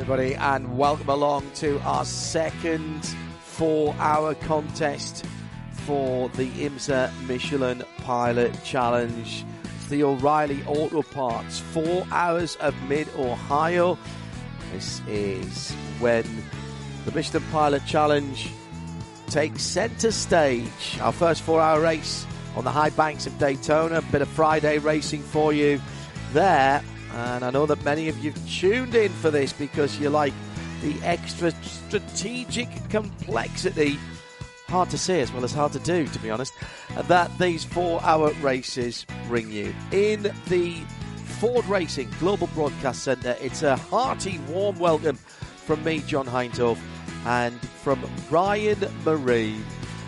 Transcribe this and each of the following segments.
everybody, and welcome along to our second 4-hour contest for the IMSA Michelin Pilot Challenge. It's the O'Reilly Auto Parts 4 Hours of Mid-Ohio. This is when the Michelin Pilot Challenge takes centre stage. Our first 4-hour race on the high banks of Daytona. A bit of Friday racing for you there. And I know that many of you tuned in for this because you like the extra strategic complexity, hard to say as well as hard to do, to be honest, that these 4-hour races bring you. In the Ford Racing Global Broadcast Centre, it's a hearty, warm welcome from me, John Hindhaugh, and from Ryan Marine.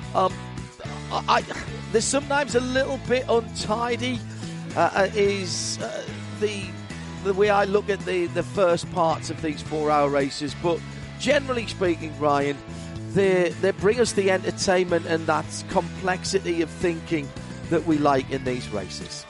There's sometimes a little bit untidy, the way I look at the first parts of these 4-hour races, but generally speaking, Ryan, they bring us the entertainment and that complexity of thinking that we like in these races.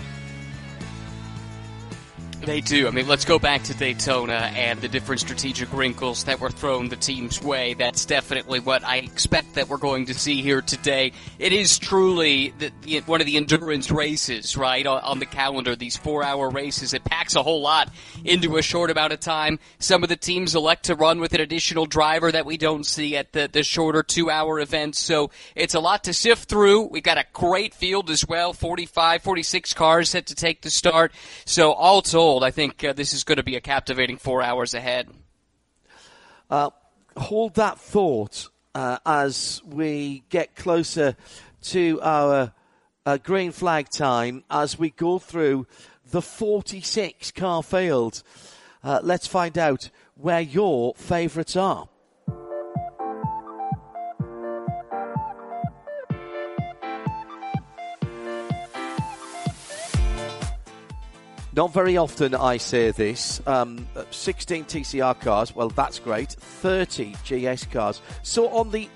They do. I mean, let's go back to Daytona and the different strategic wrinkles that were thrown the team's way. That's definitely what I expect that we're going to see here today. It is truly one of the endurance races, right, on the calendar. These 4-hour races, it packs a whole lot into a short amount of time. Some of the teams elect to run with an additional driver that we don't see at the shorter 2-hour events. So it's a lot to sift through. We've got a great field as well, 45, 46 cars set to take the start. So all told, I think this is going to be a captivating 4 hours ahead. Hold that thought as we get closer to our green flag time as we go through the 46 car field. Let's find out where your favourites are. Not very often I say this. 16 TCR cars, well, that's great. 30 GS cars. So on the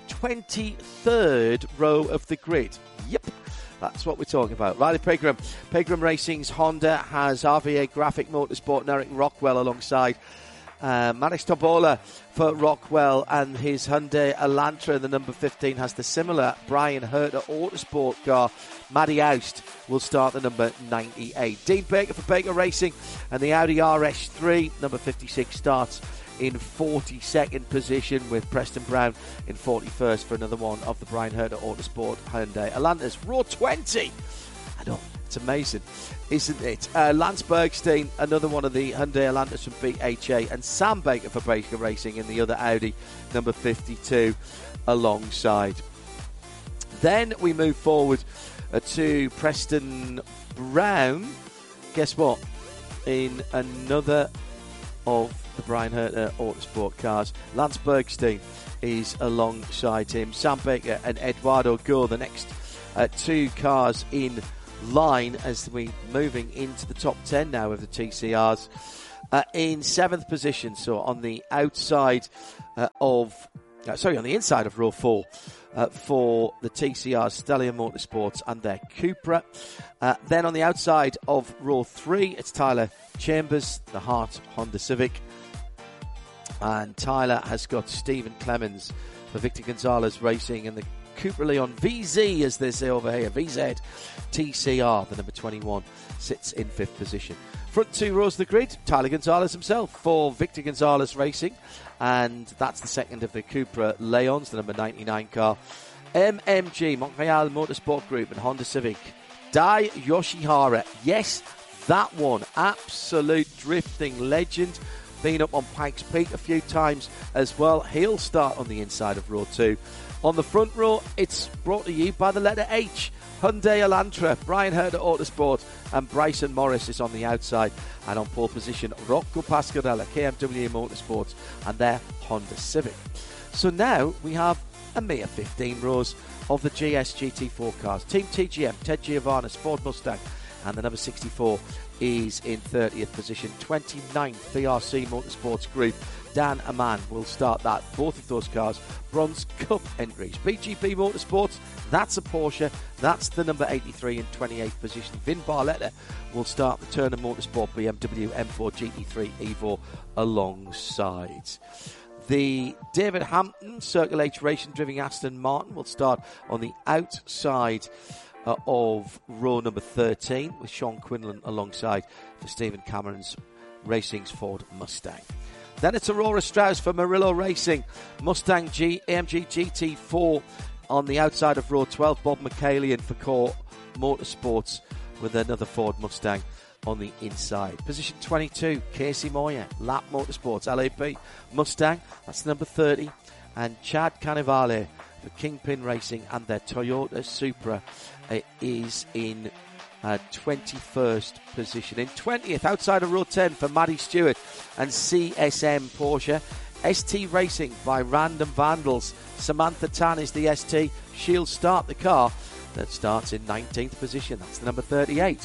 23rd row of the grid. Yep, that's what we're talking about. Riley Pegram. Pegram Racing's Honda has RVA Graphic Motorsport and Eric Rockwell alongside. Maris Tobola for Rockwell and his Hyundai Elantra, the number 15, has the similar Brian Herter Autosport car. Maddie Oust will start the number 98. Dean Baker for Baker Racing and the Audi RS3, number 56, starts in 42nd position with Preston Brown in 41st for another one of the Brian Herter Autosport Hyundai Elantras. Row 20! I know, it's amazing, isn't it? Lance Bergstein, another one of the Hyundai Elantras from BHA, and Sam Baker for Baker Racing in the other Audi, number 52, alongside. Then we move forward to Preston Brown. Guess what? In another of the Brian Herter Autosport cars, Lance Bergstein is alongside him. Sam Baker and Eduardo Gore, the next two cars in line as we're moving into the top 10 now of the TCRs. In 7th position, so on the outside on the inside of row 4 for the TCRs, Stellium Motorsports and their Cupra. Then on the outside of row 3, it's Tyler Chambers, the Hart Honda Civic. And Tyler has got Stephen Clemens for Victor Gonzalez Racing and the Cupra Leon VZ, as they say over here, VZ TCR, the number 21, sits in 5th position. Front 2 rows of the grid, Tyler Gonzalez himself for Victor Gonzalez Racing, and that's the second of the Cupra Leons, the number 99 car. MMG, Montreal Motorsport Group and Honda Civic, Dai Yoshihara, yes, that one, absolute drifting legend, been up on Pikes Peak a few times as well. He'll start on the inside of row 2. On the front row, it's brought to you by the letter H. Hyundai Elantra, Brian Herter Autosport, and Bryson Morris is on the outside. And on pole position, Rocco Pasquarella, KMW Motorsports, and their Honda Civic. So now we have a mere 15 rows of the GS GT4 cars. Team TGM, Ted Giovannis, Ford Mustang, and the number 64 is in 30th position. 29th, VRC Motorsports Group. Dan Aman will start that. Both of those cars, Bronze Cup entries. BGP Motorsports, That's a Porsche. That's the number 83 in 28th position. Vin Barletta will start the Turner Motorsport BMW M4 GT3 Evo alongside. The David Hampton Circle H Racing driving Aston Martin will start on the outside of row number 13 with Sean Quinlan alongside for Stephen Cameron's Racing's Ford Mustang. Then it's Aurora Strauss for Murillo Racing. Mustang AMG GT4 on the outside of row 12. Bob McCallion for Core Motorsports with another Ford Mustang on the inside. Position 22, Casey Moyer, Lap Motorsports, LAP Mustang, that's number 30. And Chad Cannavale for Kingpin Racing and their Toyota Supra is in 21st position. In 20th, outside of row 10 for Maddie Stewart and CSM Porsche. ST Racing by Random Vandals. Samantha Tan is the ST. She'll start the car that starts in 19th position. That's the number 38.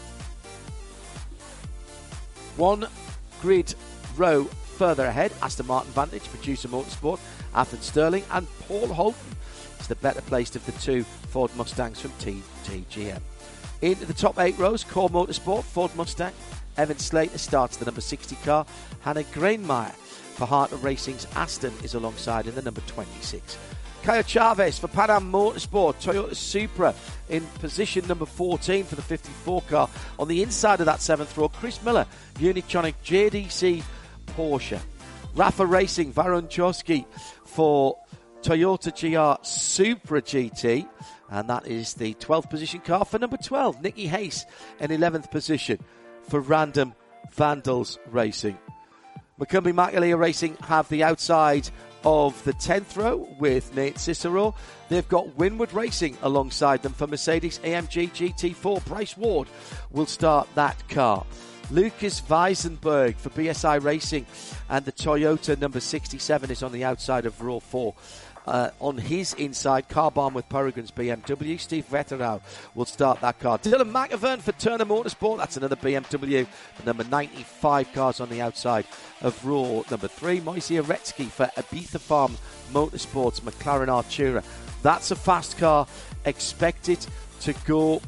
One grid row further ahead, Aston Martin Vantage, Producer Motorsport, Athen Sterling, and Paul Holton is the better placed of the two Ford Mustangs from TGM. Into the top 8 rows, Core Motorsport, Ford Mustang, Evan Slater starts the number 60 car, Hannah Grainmeyer for Heart of Racing's Aston is alongside in the number 26. Kaya Chavez for Pan Am Motorsport, Toyota Supra in position number 14 for the 54 car. On the inside of that 7th row, Chris Miller, Unitronic JDC Porsche. Rafa Racing, Varun Chosky for Toyota GR Supra GT. And that is the 12th position car for number 12. Nikki Hayes in 11th position for Random Vandals Racing. McCumbee McAleer Racing have the outside of the 10th row with Nate Cicero. They've got Winward Racing alongside them for Mercedes AMG GT4. Bryce Ward will start that car. Lucas Weisenberg for BSI Racing and the Toyota number 67 is on the outside of row 4. On his inside, car barn with Peregrine's BMW. Steve Vetterau will start that car. Dylan McAvern for Turner Motorsport. That's another BMW. The number 95 cars on the outside of row number 3. Moise Aretsky for Ibiza Farms Motorsports. McLaren Artura. That's a fast car. Expected to go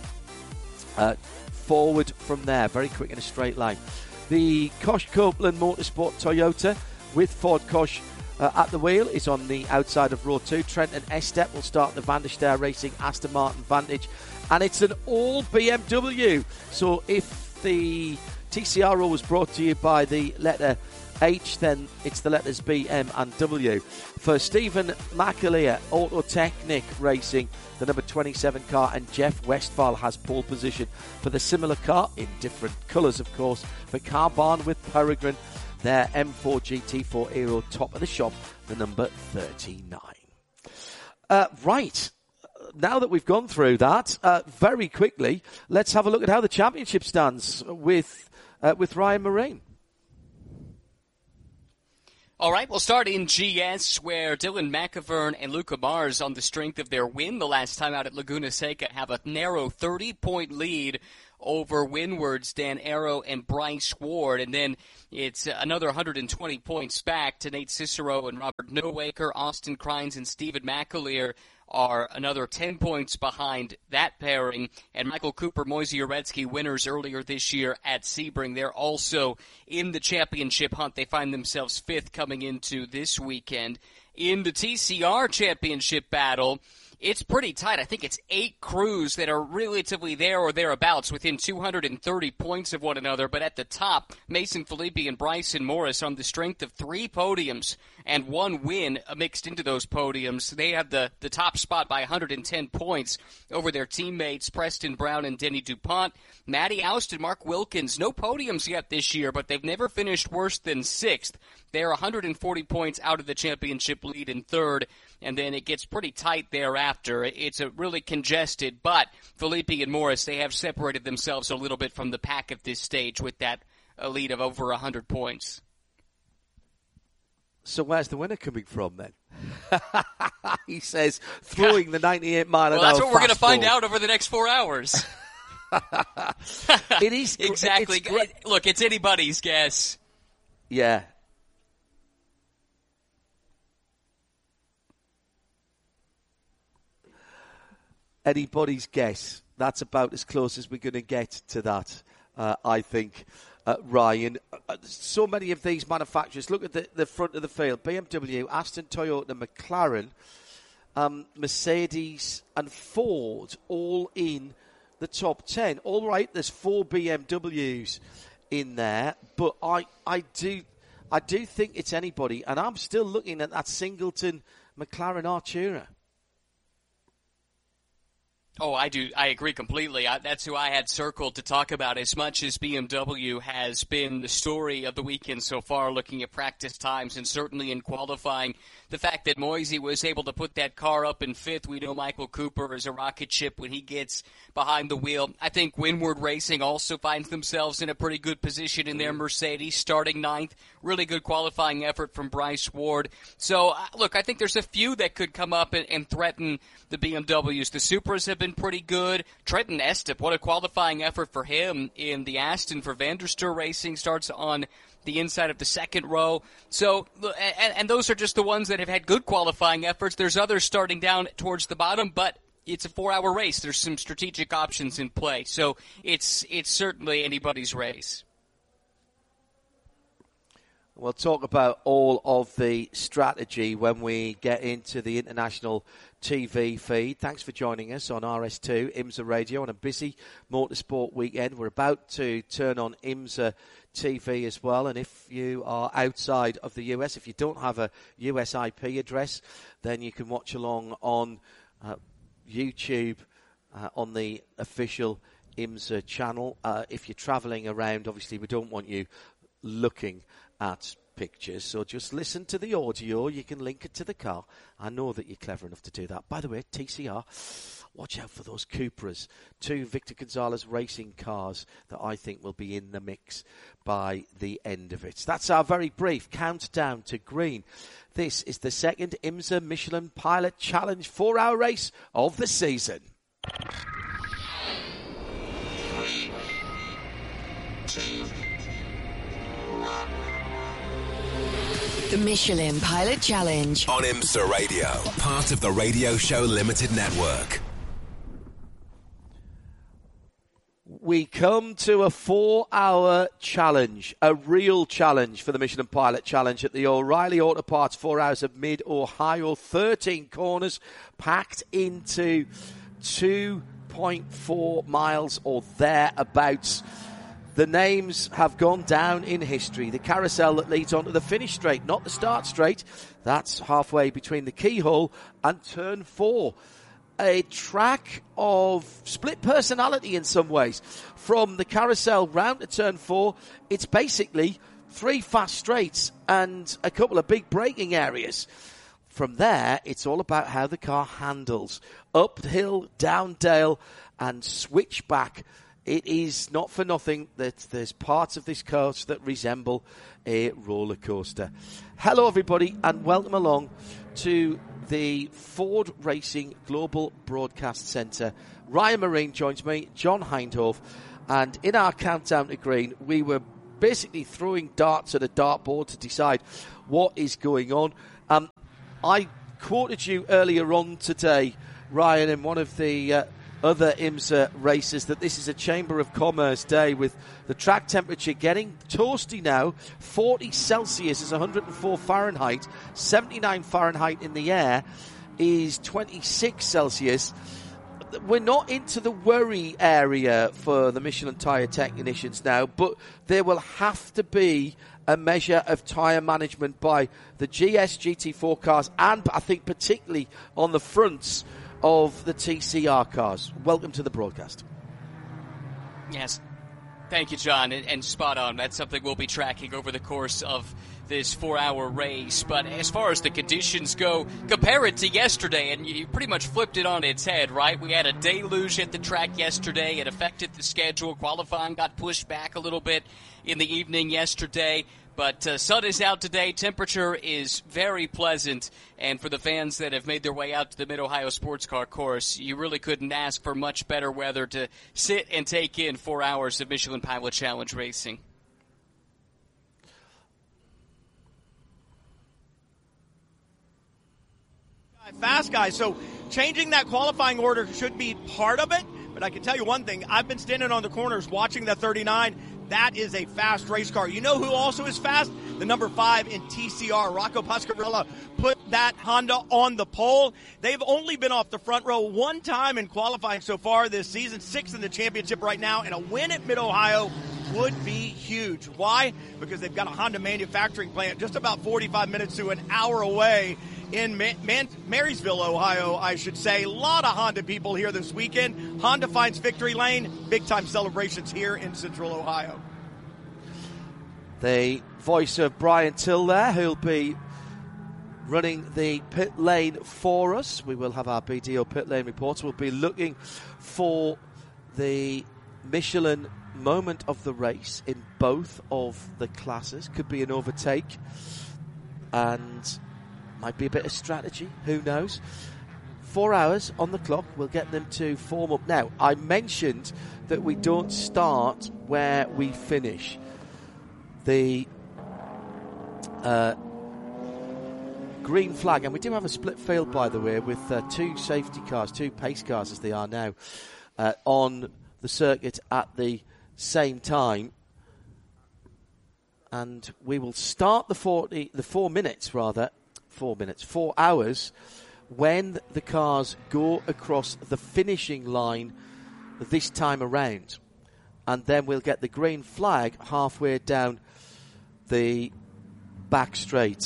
forward from there. Very quick in a straight line. The Kosh Copeland Motorsport Toyota with Ford Kosh at the wheel is on the outside of row 2. Trenton Estep will start the Van der Ster Racing Aston Martin Vantage. And it's an all BMW. So if the TCRO was brought to you by the letter H, then it's the letters B, M and W. For Stephen McAleer, Autotechnic Racing, the number 27 car, and Jeff Westphal has pole position for the similar car, in different colours of course, for Car Barn with Peregrine, their M4 GT4 Aero top of the shop, the number 39. Right, now that we've gone through that, very quickly, let's have a look at how the championship stands with Ryan Marine. All right, we'll start in GS, where Dylan McAvern and Luca Mars, on the strength of their win the last time out at Laguna Seca, have a narrow 30-point lead over Windward's Dan Arrow and Bryce Ward. And then it's another 120 points back to Nate Cicero and Robert Nowaker. Austin Crines and Stephen McAleer are another 10 points behind that pairing. And Michael Cooper, Moise Uretsky, winners earlier this year at Sebring. They're also in the championship hunt. They find themselves fifth coming into this weekend. In the TCR championship battle, it's pretty tight. I think it's 8 crews that are relatively there or thereabouts within 230 points of one another. But at the top, Mason Filippi and Bryson Morris, on the strength of 3 podiums and 1 win mixed into those podiums, they have the top spot by 110 points over their teammates Preston Brown and Denny DuPont. Matty Oust and Mark Wilkins, no podiums yet this year, but they've never finished worse than 6th. They're 140 points out of the championship lead in 3rd, and then it gets pretty tight thereafter. It's a really congested, but Filippi and Morris, they have separated themselves a little bit from the pack at this stage with that lead of over 100 points. So where's the winner coming from then? He says, throwing the 98 mile an hour. Well, that's what we're going to find fastball out over the next 4 hours. It is exactly. Look, it's anybody's guess. Yeah. anybody's guess. That's about as close as we're going to get to that, I think, Ryan. So many of these manufacturers, look at the front of the field, BMW, Aston, Toyota, McLaren, Mercedes and Ford all in the top 10. All right, there's 4 BMWs in there, but I do think it's anybody, and I'm still looking at that Singleton McLaren Artura. Oh, I do. I agree completely. That's who I had circled to talk about. As much as BMW has been the story of the weekend so far, looking at practice times and certainly in qualifying, the fact that Moisey was able to put that car up in 5th, we know Michael Cooper is a rocket ship when he gets behind the wheel. I think Windward Racing also finds themselves in a pretty good position in their Mercedes, starting 9th. Really good qualifying effort from Bryce Ward. So, look, I think there's a few that could come up and threaten the BMWs. The Supras have been pretty good. Trenton Estep, what a qualifying effort for him in the Aston for Vanderstur Racing, starts on the inside of the second row. So, and those are just the ones that have had good qualifying efforts. There's others starting down towards the bottom, but it's a 4-hour race. There's some strategic options in play. So it's certainly anybody's race. We'll talk about all of the strategy when we get into the international TV feed. Thanks for joining us on RS2, IMSA Radio, on a busy motorsport weekend. We're about to turn on IMSA TV as well, and if you are outside of the US, if you don't have a US IP address, then you can watch along on YouTube on the official IMSA channel. If you're travelling around, obviously we don't want you looking at pictures, so just listen to the audio. You can link it to the car. I know that you're clever enough to do that. By the way, TCR, watch out for those Cupras, 2 Victor Gonzalez racing cars that I think will be in the mix by the end of it. That's our very brief countdown to green. This is the second IMSA Michelin Pilot Challenge 4-hour race of the season. The Michelin Pilot Challenge on IMSA Radio, part of the Radio Show Limited Network. We come to a 4-hour challenge, a real challenge for the Michelin Pilot Challenge at the O'Reilly Auto Parts 4 hours of Mid-Ohio. 13 corners packed into 2.4 miles or thereabouts. The names have gone down in history. The carousel that leads onto the finish straight, not the start straight. That's halfway between the keyhole and turn 4. A track of split personality in some ways. From the carousel round to turn 4, it's basically 3 fast straights and a couple of big braking areas. From there, it's all about how the car handles. Uphill, down dale, and switchback. It is not for nothing that there's parts of this course that resemble a roller coaster. Hello, everybody, and welcome along to the Ford Racing Global Broadcast Centre. Ryan Marine joins me, John Hindhaugh, and in our countdown to green, we were basically throwing darts at a dartboard to decide what is going on. I quoted you earlier on today, Ryan, in one of the other IMSA races, that this is a Chamber of Commerce day with the track temperature getting toasty now. 40 Celsius is 104 Fahrenheit, 79 Fahrenheit in the air is 26 Celsius. We're not into the worry area for the Michelin tyre technicians now, but there will have to be a measure of tyre management by the GS GT4 cars, and I think particularly on the fronts of the TCR cars. Welcome to the broadcast. Yes. Thank you, John, and spot on. That's something we'll be tracking over the course of this 4-hour race. But as far as the conditions go, compare it to yesterday, and you pretty much flipped it on its head, right? We had a deluge at the track yesterday. It affected the schedule. Qualifying got pushed back a little bit in the evening yesterday. But sun is out today. Temperature is very pleasant. And for the fans that have made their way out to the Mid-Ohio Sports Car Course, you really couldn't ask for much better weather to sit and take in 4 hours of Michelin Pilot Challenge racing. Fast guy. So changing that qualifying order should be part of it. But I can tell you one thing. I've been standing on the corners watching that 39. That is a fast race car. You know who also is fast? The number 5 in TCR. Rocco Pasquarella put that Honda on the pole. They've only been off the front row one time in qualifying so far this season, 6th in the championship right now, and a win at Mid-Ohio would be huge. Why? Because they've got a Honda manufacturing plant just about 45 minutes to an hour away in Marysville, Ohio, I should say. A lot of Honda people here this weekend. Honda finds victory lane. Big-time celebrations here in Central Ohio. The voice of Brian Till there, who'll be running the pit lane for us. We will have our BDO pit lane reports. We'll be looking for the Michelin moment of the race in both of the classes. Could be an overtake and might be a bit of strategy, who knows. 4 hours on the clock, we'll get them to form up. Now, I mentioned that we don't start where we finish. The green flag, and we do have a split field, by the way, with 2 safety cars, 2 pace cars as they are now, on the circuit at the same time. And we will start the 4 hours when the cars go across the finishing line this time around. And then we'll get the green flag halfway down the back straight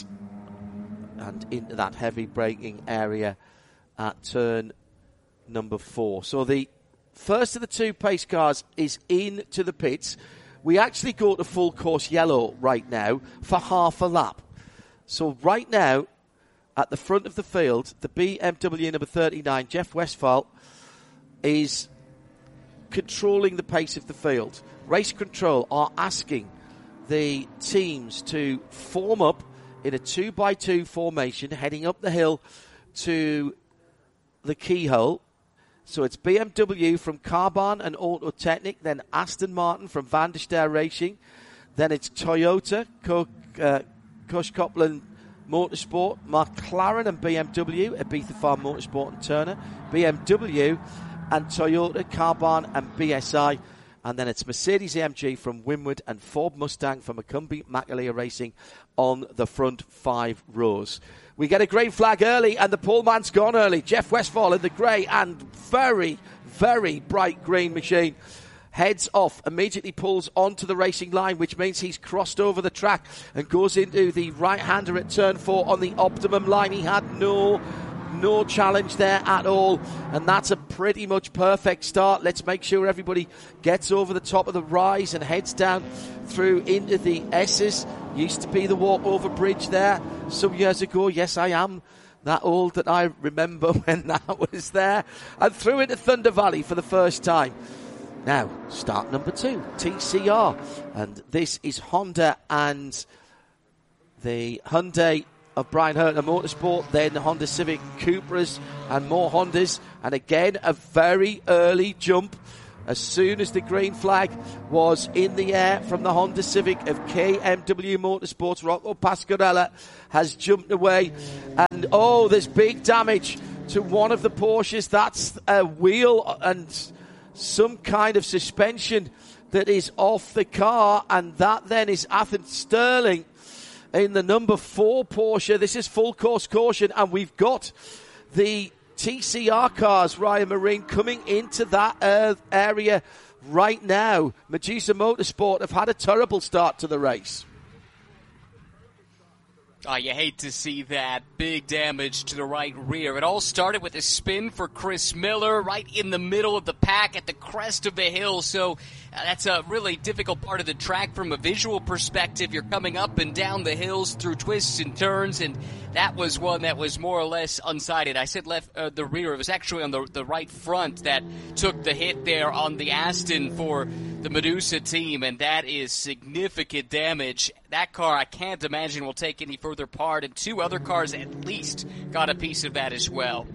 and into that heavy braking area at turn number 4. So the first of the 2 pace cars is into the pits. We actually go to full course yellow right now for half a lap. So right now, at the front of the field, the BMW number 39, Jeff Westphal, is controlling the pace of the field. Race Control are asking the teams to form up in a 2x2 formation, heading up the hill to the keyhole. So it's BMW from Carbahn and Autotechnic, then Aston Martin from Van der Ster Racing, then it's Toyota, Cush Copland Motorsport, McLaren and BMW, Ibiza Farm Motorsport and Turner, BMW and Toyota, Carbahn and BSI, and then it's Mercedes-AMG from Winward and Ford Mustang from Macumbi Macalea Racing on the front 5 rows. We get a green flag early, and the poleman's gone early. Jeff Westphal in the grey and very, very bright green machine heads off, immediately pulls onto the racing line, which means he's crossed over the track and goes into the right-hander at turn 4 on the optimum line. He had no challenge there at all, and that's a pretty much perfect start. Let's make sure everybody gets over the top of the rise and heads down through into the S's. Used to be the walkover bridge there some years ago. Yes, I am that old that I remember when that was there, and through into Thunder Valley for the first time. Now, start number 2, TCR, and this is Honda and the Hyundai of Brian Hertner Motorsport, then the Honda Civic Cupras and more Hondas, and again a very early jump as soon as the green flag was in the air from the Honda Civic of KMW Motorsports. Rocco Pasquarella has jumped away, and there's big damage to one of the Porsches. That's a wheel and some kind of suspension that is off the car, and that then is Athan Sterling in the number 4 Porsche. This is full course caution, and we've got the TCR cars, Ryan Marine, coming into that area right now. Medusa Motorsport have had a terrible start to the race. Oh, you hate to see that. Big damage to the right rear. It all started with a spin for Chris Miller right in the middle of the pack at the crest of the hill. So that's a really difficult part of the track from a visual perspective. You're coming up and down the hills through twists and turns, and that was one that was more or less unsighted. I said the rear. It was actually on the right front that took the hit there on the Aston for the Medusa team, and that is significant damage. That car, I can't imagine, will take any further part, and 2 other cars at least got a piece of that as well.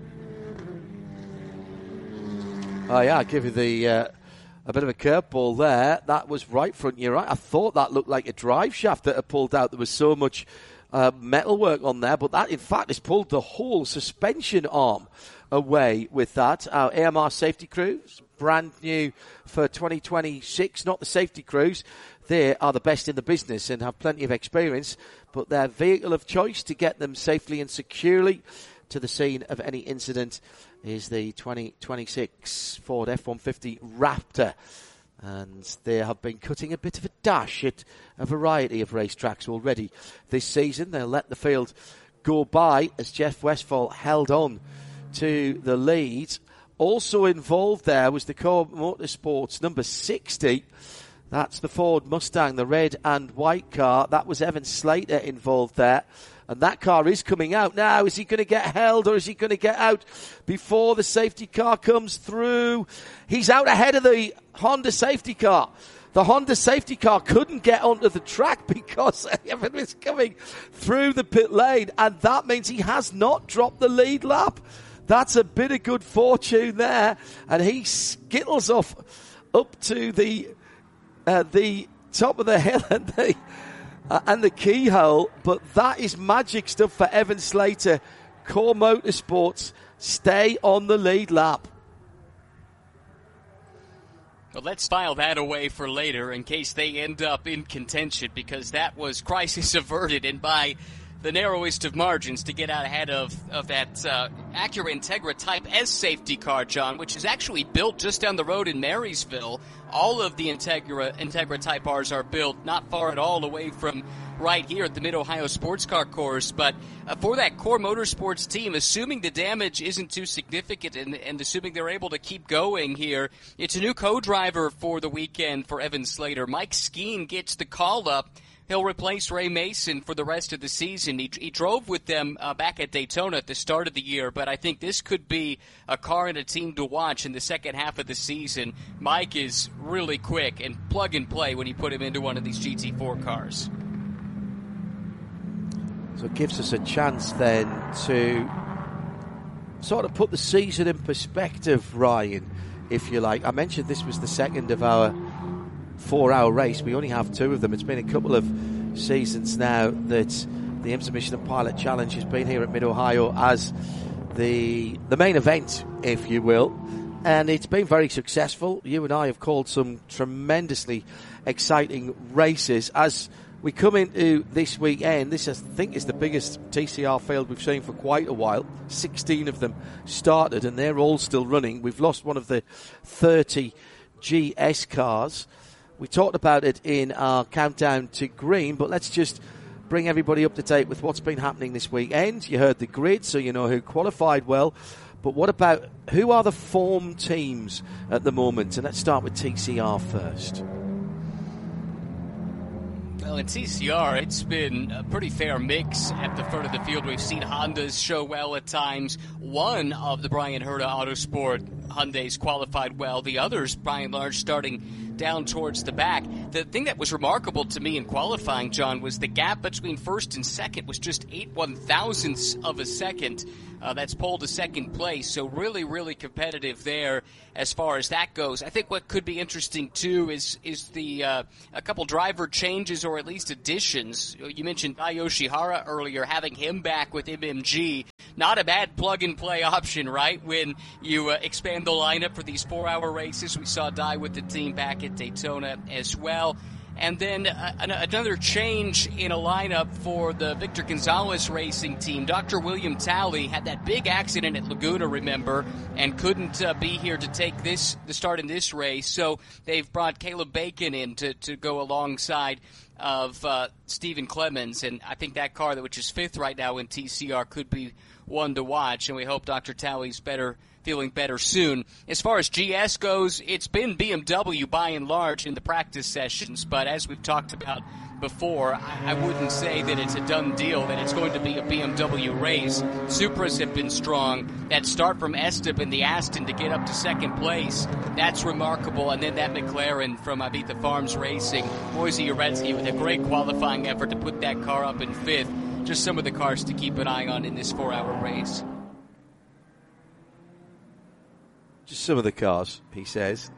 Oh, yeah, I'll give you a bit of a curveball there. That was right front, you're right. I thought that looked like a drive shaft that had pulled out. There was so much metalwork on there, but that, in fact, has pulled the whole suspension arm away with that. Our AMR safety crews, brand new for 2026, not the safety crews. They are the best in the business and have plenty of experience, but their vehicle of choice to get them safely and securely to the scene of any incident is the 2026 Ford F-150 Raptor. And they have been cutting a bit of a dash at a variety of racetracks already this season. They'll let the field go by as Jeff Westphal held on to the lead. Also involved there was the Core Motorsports number 60. That's the Ford Mustang, the red and white car. That was Evan Slater involved there. And that car is coming out now. Is he going to get held or is he going to get out before the safety car comes through? He's out ahead of the Honda safety car. The Honda safety car couldn't get onto the track because Evan was coming through the pit lane. And that means he has not dropped the lead lap. That's a bit of good fortune there. And he skittles off up to the top of the hill and the keyhole, but that is magic stuff for Evan Slater. Core Motorsports stay on the lead lap. Well, let's file that away for later in case they end up in contention, because that was crisis averted, and by the narrowest of margins to get out ahead of that Acura Integra Type S safety car, John, which is actually built just down the road in Marysville. All of the Integra Type Rs are built not far at all away from right here at the Mid-Ohio Sports Car Course. But for that Core Motorsports team, assuming the damage isn't too significant and assuming they're able to keep going here, it's a new co-driver for the weekend for Evan Slater. Mike Skeen gets the call up. He'll replace Ray Mason for the rest of the season. He drove with them back at Daytona at the start of the year, but I think this could be a car and a team to watch in the second half of the season. Mike is really quick and plug and play when you put him into one of these GT4 cars. So it gives us a chance then to sort of put the season in perspective, Ryan, if you like. I mentioned this was the second of our 4-hour race. We only have 2 of them. It's been a couple of seasons now that the IMSA Michelin Pilot Challenge has been here at Mid-Ohio as the main event, if you will, and it's been very successful. You and I have called some tremendously exciting races. As we come into this weekend, this I think is the biggest TCR field we've seen for quite a while. 16 of them started and they're all still running. We've lost one of the 30 GS cars. We talked about it in our countdown to green, but let's just bring everybody up to date with what's been happening this weekend. You heard the grid, so you know who qualified well. But what about who are the form teams at the moment? And let's start with TCR first. Well, in TCR, it's been a pretty fair mix at the front of the field. We've seen Hondas show well at times. One of the Brian Herta Autosport Hyundais qualified well. The others, by and large, starting down towards the back. The thing that was remarkable to me in qualifying, John, was the gap between first and second was just 8 1/1000ths of a second. That's pole to second place, so really, really competitive there as far as that goes. I think what could be interesting, too, is the a couple driver changes or at least additions. You mentioned Dai Yoshihara earlier, having him back with MMG. Not a bad plug-and-play option, right, when you expand the lineup for these 4-hour races. We saw Dai with the team back at Daytona as well. And then another change in a lineup for the Victor Gonzalez racing team. Dr. William Talley had that big accident at Laguna, remember, and couldn't be here to take the start in this race. So they've brought Caleb Bacon in to go alongside of Stephen Clemens. And I think that car, which is 5th right now in TCR, could be one to watch. And we hope Dr. Talley's feeling better soon. As far as GS goes, it's been BMW by and large in the practice sessions, but as we've talked about before, I wouldn't say that it's a done deal, that it's going to be a BMW race. Supras have been strong. That start from Esteban, the Aston, to get up to second place, that's remarkable. And then that McLaren from Ibiza Farms Racing, Moise Uretsky, with a great qualifying effort to put that car up in 5th. Just some of the cars to keep an eye on in this 4-hour race. Just some of the cars, he says.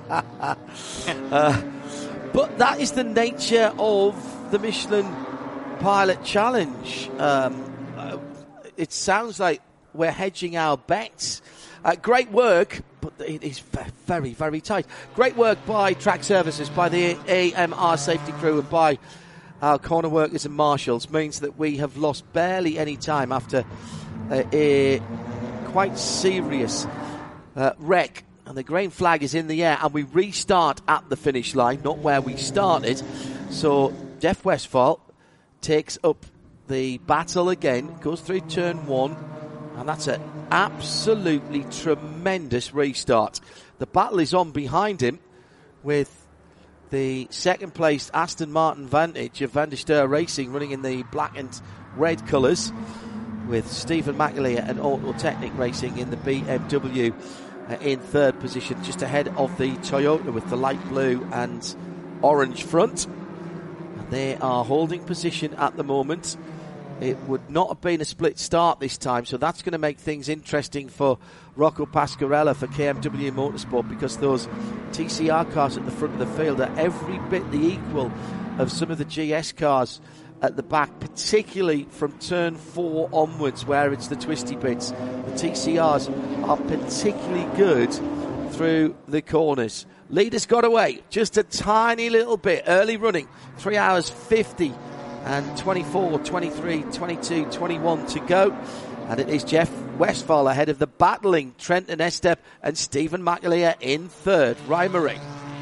But that is the nature of the Michelin Pilot Challenge. It sounds like we're hedging our bets. Great work, but it is very, very tight. Great work by Track Services, by the AMR safety crew, and by our corner workers and marshals means that we have lost barely any time after a quite serious wreck. And the green flag is in the air, and we restart at the finish line, not where we started. So Jeff Westphal takes up the battle again, goes through turn 1, and that's an absolutely tremendous restart. The battle is on behind him with the second placed Aston Martin Vantage of Van der Steur Racing running in the black and red colours, with Stephen McAleer and Auto Technic Racing in the BMW in third position, just ahead of the Toyota with the light blue and orange front. And they are holding position at the moment. It would not have been a split start this time, so that's going to make things interesting for Rocco Pasquarella for KMW Motorsport, because those TCR cars at the front of the field are every bit the equal of some of the GS cars at the back, particularly from turn 4 onwards, where it's the twisty bits. The TCRs are particularly good through the corners. Leaders got away just a tiny little bit. Early running, 3 hours 50 and 24, 23, 22, 21 to go. And it is Jeff Westphal ahead of the battling Trenton Estep and Stephen McAleer in third. Ryan Murray.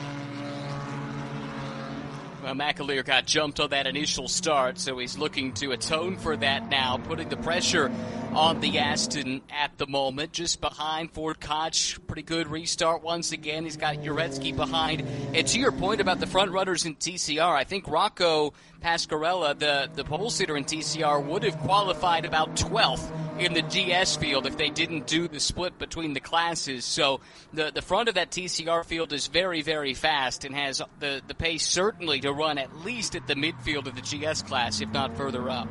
Well, McAleer got jumped on that initial start, so he's looking to atone for that now, putting the pressure on the Aston at the moment, just behind Ford Koch. Pretty good restart once again. He's got Uretsky behind. And to your point about the front runners in TCR, I think Rocco Pasquarella, the pole sitter in TCR, would have qualified about 12th in the GS field if they didn't do the split between the classes. So the front of that TCR field is very, very fast and has the pace certainly to run at least at the midfield of the GS class, if not further up.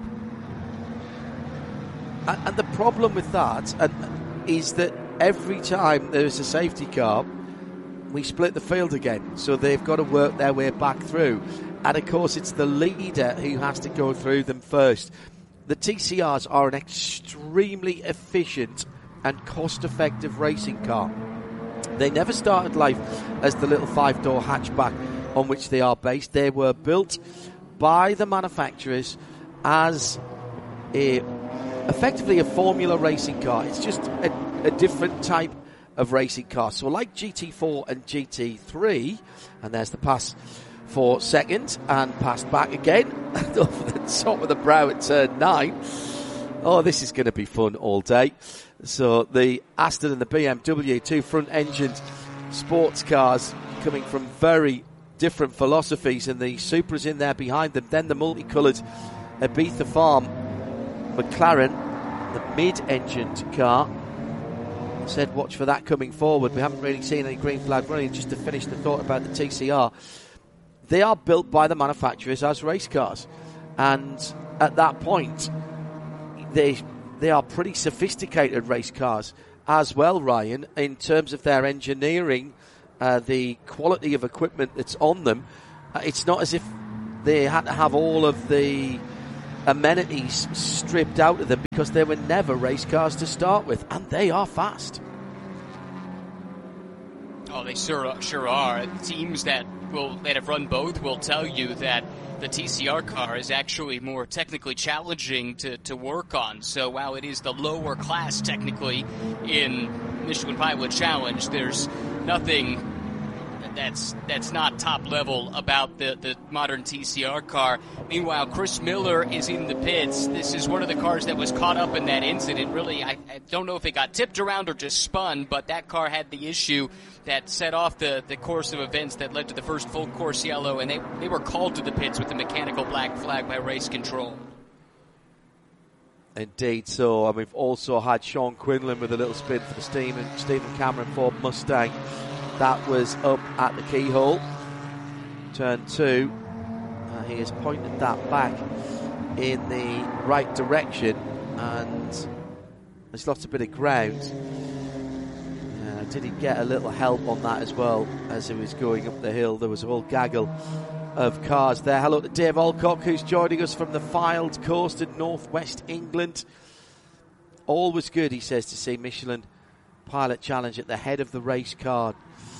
And the problem with that is that every time there's a safety car, we split the field again. So they've got to work their way back through. And of course, it's the leader who has to go through them first. The TCRs are an extremely efficient and cost-effective racing car. They never started life as the little 5-door hatchback on which they are based. They were built by the manufacturers as effectively a formula racing car. It's just a different type of racing car. So like GT4 and GT3, and there's the pass for second, and passed back again over the top of the brow at turn 9. Oh, this is going to be fun all day. So the Aston and the BMW, two front-engined sports cars coming from very different philosophies, and the Supra's in there behind them. Then the multicoloured Ibiza Farm McLaren, the mid-engined car. Said watch for that coming forward. We haven't really seen any green flag running. Just to finish the thought about the TCR, they are built by the manufacturers as race cars, and at that point they are pretty sophisticated race cars as well, Ryan, in terms of their engineering, the quality of equipment that's on them. It's not as if they had to have all of the amenities stripped out of them, because they were never race cars to start with, and they are fast. Oh, they sure are. Teams that have run both will tell you that the TCR car is actually more technically challenging to work on. So while it is the lower class technically in Michelin Pilot Challenge, there's nothing that's not top level about the modern TCR car. Meanwhile, Chris Miller is in the pits. This is one of the cars that was caught up in that incident. Really, I don't know if it got tipped around or just spun, but that car had the issue that set off the course of events that led to the first full course yellow, and they were called to the pits with the mechanical black flag by race control. Indeed so, and we've also had Sean Quinlan with a little spin for the Stephen Cameron Ford Mustang. That was up at the keyhole. Turn 2. He has pointed that back in the right direction, and he's lost a bit of ground. Did he get a little help on that as well as he was going up the hill? There was a whole gaggle of cars there. Hello to Dave Alcock, who's joining us from the Fylde Coast in northwest England. Always good, he says, to see Michelin Pilot Challenge at the head of the race card.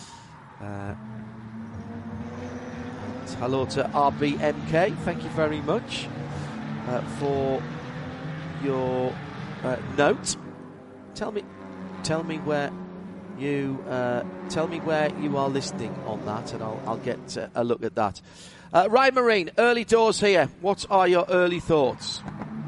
Hello to RBMK. Thank you very much for your note. Tell me where you are listening on that, and I'll get a look at that. Ryan Marine, early doors here. What are your early thoughts?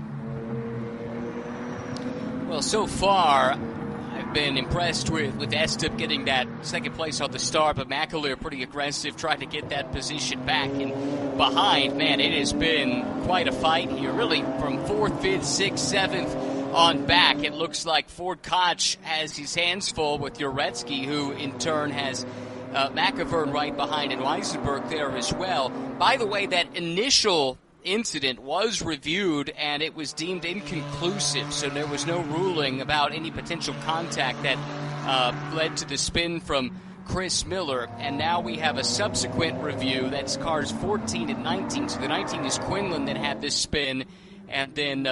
Well, so far, I've been impressed with Estep getting that second place on the start, but McAleer pretty aggressive, trying to get that position back. And behind, man, it has been quite a fight here. Really, from 4th, 5th, 6th, 7th on back, it looks like Ford Koch has his hands full with Uretsky, who in turn has McIvern right behind, and Weisenberg there as well. By the way, that initial incident was reviewed and it was deemed inconclusive, so there was no ruling about any potential contact that led to the spin from Chris Miller. And now we have a subsequent review. That's cars 14 and 19. So the 19 is Quinlan that had this spin, and then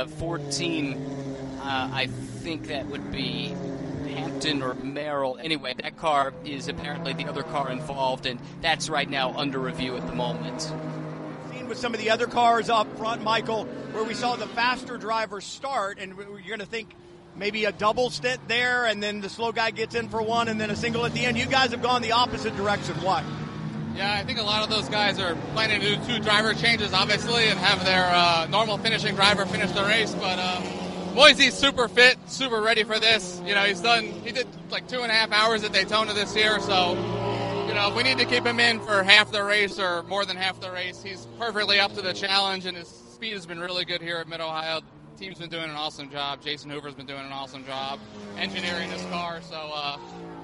14, I think that would be Hampton or Merrill. Anyway, that car is apparently the other car involved, and that's right now under review at the moment. With some of the other cars up front, Michael, where we saw the faster drivers start, and you're going to think maybe a double stint there, and then the slow guy gets in for one, and then a single at the end. You guys have gone the opposite direction. What? Yeah, I think a lot of those guys are planning to do 2 driver changes, obviously, and have their normal finishing driver finish the race. But Moisey's super fit, super ready for this. You know, he did like 2.5 hours at Daytona this year, so if we need to keep him in for half the race or more than half the race, he's perfectly up to the challenge, and his speed has been really good here at Mid-Ohio. The team's been doing an awesome job. Jason Hoover's been doing an awesome job engineering this car. So I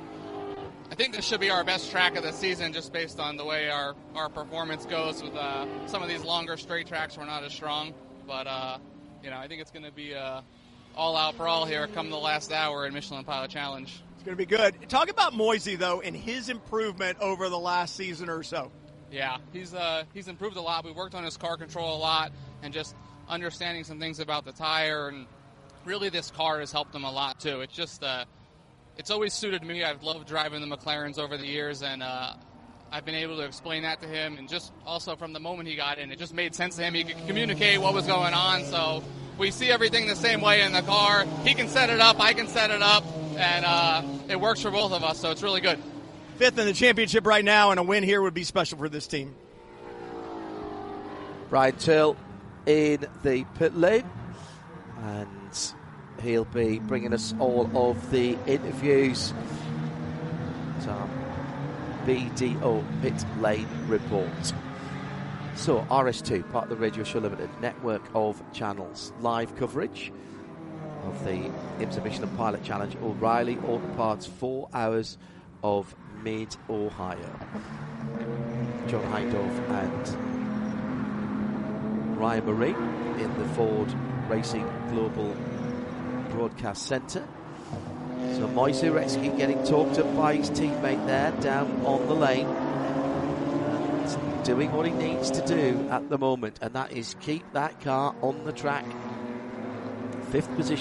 think this should be our best track of the season, just based on the way our performance goes. With some of these longer straight tracks, we're not as strong. But, I think it's going to be all-out brawl here come the last hour in Michelin Pilot Challenge. It's going to be good. Talk about Moisey, though, and his improvement over the last season or so. Yeah, he's improved a lot. We worked on his car control a lot and just understanding some things about the tire. And really this car has helped him a lot, too. It's just it's always suited me. I've loved driving the McLarens over the years, and I've been able to explain that to him. And just also from the moment he got in, it just made sense to him. He could communicate what was going on. So we see everything the same way in the car. He can set it up. I can set it up. And it works for both of us, so it's really good. 5th in the championship right now, and a win here would be special for this team. Brian Till in the pit lane, and he'll be bringing us all of the interviews. So, BDO Pit Lane Report. So, RS2, part of the Radio Show Limited network of channels. Live coverage of the IMSA Michelin Pilot Challenge, O'Reilly Auto Parts, 4 hours of Mid-Ohio. John Heindorf and Ryan Marie in the Ford Racing Global Broadcast Centre. So Moise Uretsky getting talked up by his teammate there down on the lane, and doing what he needs to do at the moment, and that is keep that car on the track. 5th position